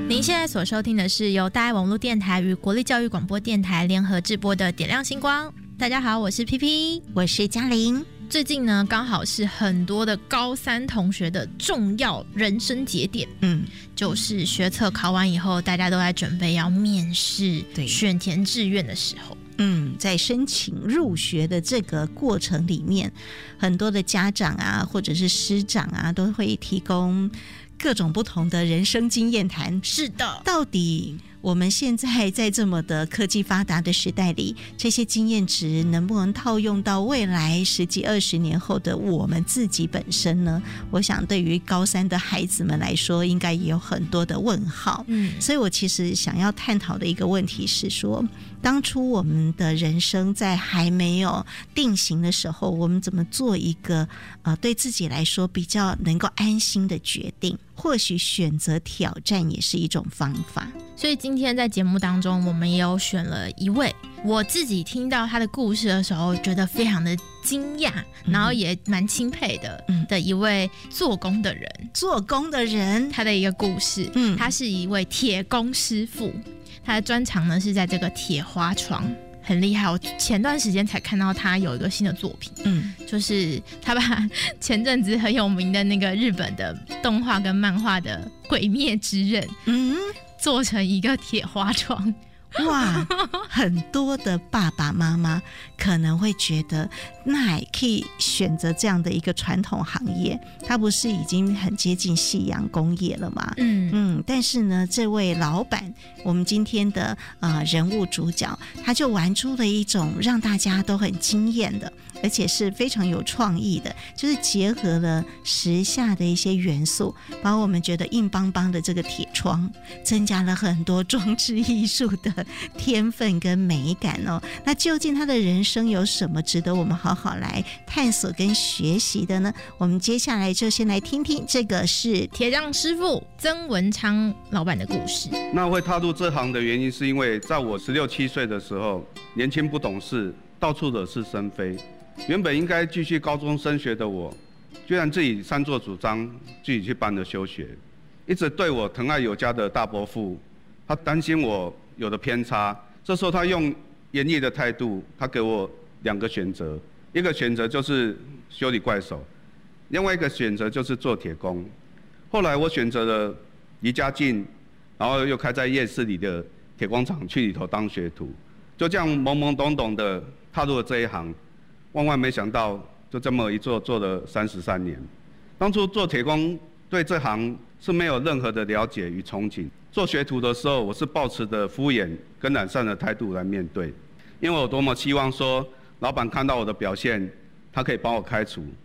您现在所收听的是由大爱网络电台与国立教育广播电台联合制播的《点亮星光》。大家好，我是 PP， 我是嘉玲。 最近呢，刚好是很多的高三同学的重要人生节点，就是学测考完以后，大家都在准备要面试、选填志愿的时候。 在申请入学的这个过程里面，很多的家长啊，或者是师长啊，都会提供各种不同的人生经验谈。 是的， 到底我们现在在这么的科技发达的时代里，这些经验值能不能套用到未来10几20年后的我们自己本身呢？我想对于高三的孩子们来说，应该也有很多的问号。所以我其实想要探讨的一个问题是说，当初我们的人生在还没有定型的时候，我们怎么做一个对自己来说比较能够安心的决定？或许选择挑战也是一种方法。 所以今天在节目当中，我们也有选了一位，我自己听到他的故事的时候，觉得非常的惊讶，然后也蛮钦佩的一位做工的人。他的一个故事，他是一位铁工师傅，他的专长呢是在这个铁花窗。很厉害，我前段时间才看到他有一个新的作品，就是他把前阵子很有名的那个日本的动画跟漫画的《鬼灭之刃》，做成一个铁花窗。 哇，很多的爸爸妈妈可能会觉得，那也可以选择这样的一个传统行业，它不是已经很接近夕阳工业了吗？但是呢，这位老板，我们今天的人物主角，他就玩出了一种让大家都很惊艳的，而且是非常有创意的，就是结合了时下的一些元素，把我们觉得硬邦邦的这个铁窗，增加了很多装置艺术的天分跟美感哦。那究竟他的人生有什么值得我们好好来探索跟学习的呢？我们接下来就先来听听这个是铁匠师傅曾文昌老板的故事。 那会踏入这行的原因是因为在我16、17岁的时候，年轻不懂事，到处惹是生非。原本应该继续高中升学的我，居然自己擅作主张，自己去办了休学。一直对我疼爱有加的大伯父，他担心我有的偏差，这时候他用严厉的态度，他给我2个选择，一个选择就是修理怪手，另外一个选择就是做铁工。后来我选择了离家近，然后又开在夜市里的铁工厂去里头当学徒，就这样懵懵懂懂的踏入了这一行，万万没想到就这么一做做了33年。当初做铁工对这行是没有任何的了解与憧憬，做学徒的时候我是抱持的敷衍跟懒散的态度来面对，因为我多么希望说老板看到我的表现，他可以把我开除，